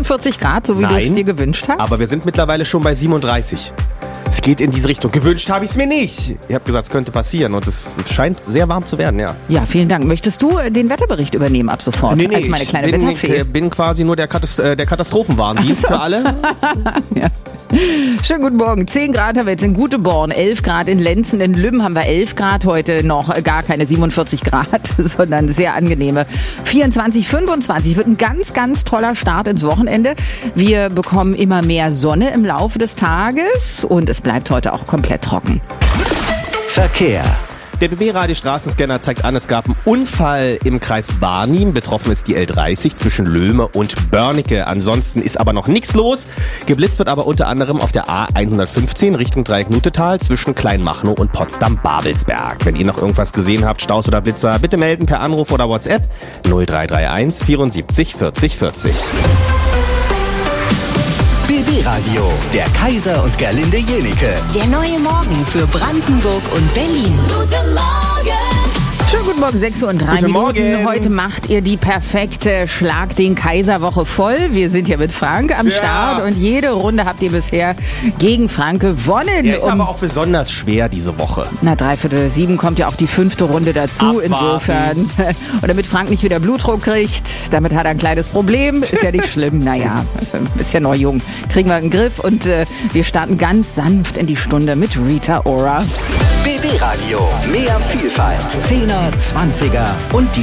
48 Grad, so wie du es dir gewünscht hast? Aber wir sind mittlerweile schon bei 37. Es geht in diese Richtung. Gewünscht habe ich es mir nicht. Ich habe gesagt, es könnte passieren und es scheint sehr warm zu werden, ja. Ja, vielen Dank. Möchtest du den Wetterbericht übernehmen ab sofort? Nee, als meine kleine Wetterfee? Ich bin quasi nur der Katastrophenwarndienst für alle. Ja. Schönen guten Morgen. 10 Grad haben wir jetzt in Guteborn, 11 Grad in Lenzen, in Lümm haben wir 11 Grad, heute noch gar keine 47 Grad, sondern sehr angenehme 24, 25. Wird ein ganz, ganz toller Start ins Wochenende. Wir bekommen immer mehr Sonne im Laufe des Tages und es bleibt heute auch komplett trocken. Verkehr. Der BB-Radio-Straßenscanner zeigt an, es gab einen Unfall im Kreis Barnim. Betroffen ist die L30 zwischen Löhme und Börnecke. Ansonsten ist aber noch nichts los. Geblitzt wird aber unter anderem auf der A115 Richtung Dreieck-Nutetal zwischen Kleinmachnow und Potsdam-Babelsberg. Wenn ihr noch irgendwas gesehen habt, Staus oder Blitzer, bitte melden per Anruf oder WhatsApp 0331 74 40 40. BB Radio, der Kaiser und Gerlinde Jenike. Der neue Morgen für Brandenburg und Berlin. Guten Morgen! Schönen guten Morgen, 6 Uhr und 3 Guten Minuten. Morgen. Heute macht ihr die perfekte Schlag den Kaiser-Woche voll. Wir sind ja mit Frank am Start und jede Runde habt ihr bisher gegen Frank gewonnen. Der ist aber auch besonders schwer diese Woche. Na, 6:45 kommt ja auch die 5. Runde dazu. Abwarten. Insofern. Und damit Frank nicht wieder Blutdruck kriegt, damit hat er ein kleines Problem. Ist ja nicht schlimm. Naja, ist ja noch jung. Kriegen wir einen Griff und wir starten ganz sanft in die Stunde mit Rita Ora. BB Radio, mehr Vielfalt. 10er, 20er und die